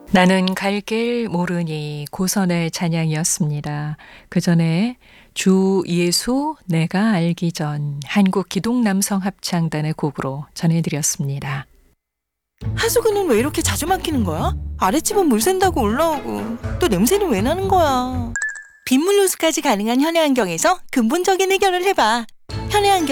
나는 갈 길 모르니 고선의 찬양이었습니다. 그 전에 주 예수 내가 알기 전 한국 기독남성합창단의 곡으로 전해드렸습니다. 하수구는 왜 이렇게 자주 막히는 거야? 아랫집은 물 샌다고 올라오고 또 냄새는 왜 나는 거야? 빗물 누수까지 가능한 현해안경에서 근본적인 해결을 해봐. 현해안경